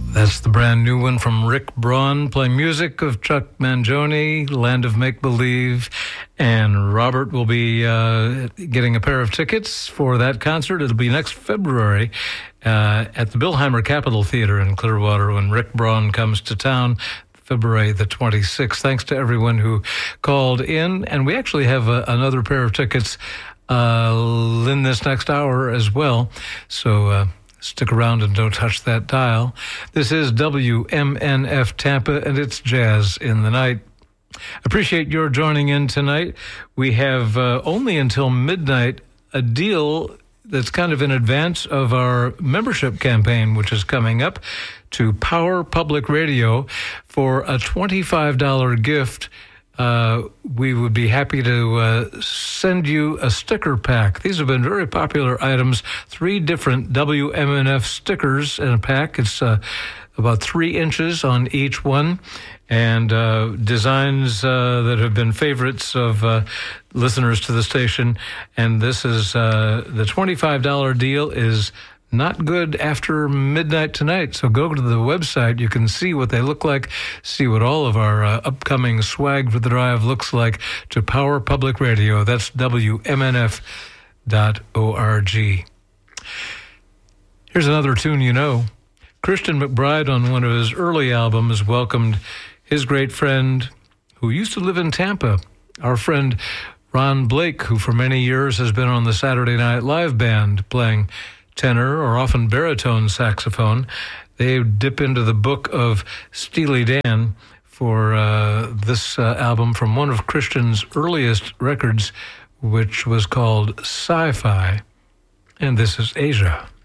That's the brand new one from Rick Braun, playing music of Chuck Mangione, Land of Make-Believe, and Robert will be getting a pair of tickets for that concert. It'll be next February at the Billheimer Capitol Theater in Clearwater when Rick Braun comes to town, February the 26th. Thanks to everyone who called in, and we actually have another pair of tickets in this next hour as well, so stick around and don't touch that dial. This is WMNF Tampa, and it's Jazz in the Night. Appreciate your joining in tonight. We have only until midnight a deal that's kind of in advance of our membership campaign, which is coming up, to Power Public Radio. For a $25 gift, we would be happy to send you a sticker pack. These have been very popular items. 3 different WMNF stickers in a pack. It's about 3 inches on each one, and designs that have been favorites of listeners to the station. And this is the $25 deal is not good after midnight tonight. So go to the website. You can see what they look like, see what all of our upcoming swag for the drive looks like, to Power Public Radio. That's WMNF.org. Here's another tune you know. Christian McBride, on one of his early albums, welcomed his great friend who used to live in Tampa, our friend Ron Blake, who for many years has been on the Saturday Night Live band playing tenor or often baritone saxophone. They dip into the book of Steely Dan for this album from one of Christian's earliest records, which was called Sci-Fi. And this is Asia.